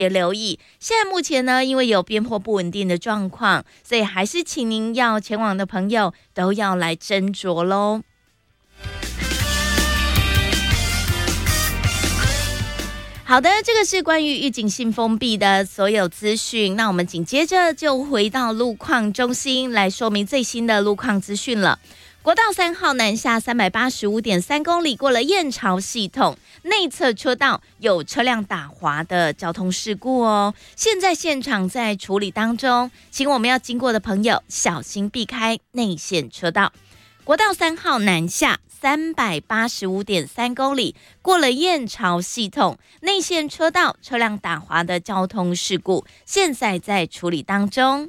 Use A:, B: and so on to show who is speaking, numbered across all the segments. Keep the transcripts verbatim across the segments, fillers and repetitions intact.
A: 别留意。现在目前呢，因为有边坡不稳定的状况，所以还是请您要前往的朋友都要来斟酌咯。好的，这个是关于预警性封闭的所有资讯。那我们紧接着就回到路况中心来说明最新的路况资讯了。国道三号南下三百八十五点三公里，过了燕巢系统内侧车道有车辆打滑的交通事故哦，现在现场在处理当中，请我们要经过的朋友小心避开内线车道。国道三号南下三百八十五点三公里，过了燕巢系统内线车道车辆打滑的交通事故，现在在处理当中。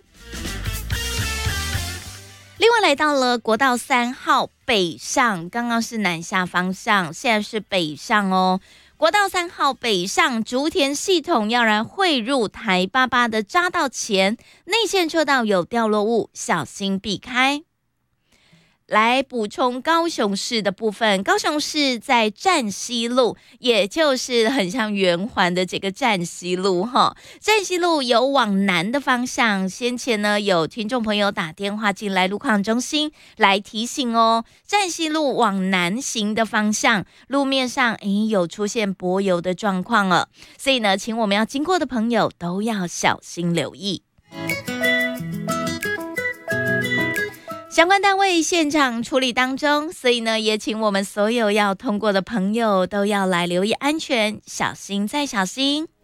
A: 另外来到了国道三号北上，刚刚是南下方向，现在是北上哦。国道三号北上竹田系统要然汇入台八八的匝道前，内线车道有掉落物，小心避开。来补充高雄市的部分，高雄市在站西路，也就是很像圆环的这个站西路哈。站西路有往南的方向，先前呢有听众朋友打电话进来路况中心来提醒哦，站西路往南行的方向，路面上诶有出现柏油的状况了，所以呢，请我们要经过的朋友都要小心留意。相关单位现场处理当中，所以呢，也请我们所有要通过的朋友都要来留意安全，小心再小心。